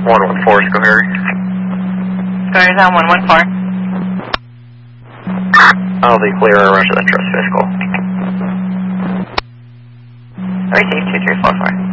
114 is Cohary. Cohary's on 114. I'll be clear on rest of that trust physical. Receive 2344.